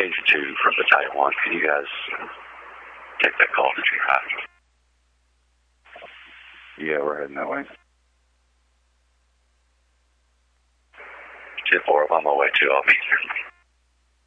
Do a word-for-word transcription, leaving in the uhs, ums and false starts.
page two from Battalion one. Can you guys take that call to Junior High? Yeah, we're heading that way. ten four, I'm on my way too. I'll be here.